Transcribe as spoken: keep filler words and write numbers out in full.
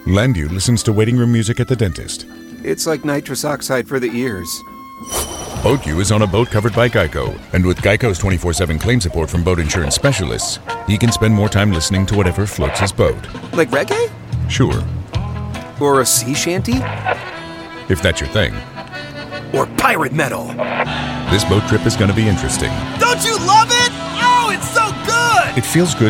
Landu listens to waiting room music at the dentist. It's like nitrous oxide for the ears. BoatU is on a boat covered by Geico, and with Geico's twenty-four seven claim support from boat insurance specialists, he can spend more time listening to whatever floats his boat. Like reggae? Sure. Or a sea shanty? If that's your thing. Or pirate metal? This boat trip is going to be interesting. Don't you love it? Oh, it's so good! It feels good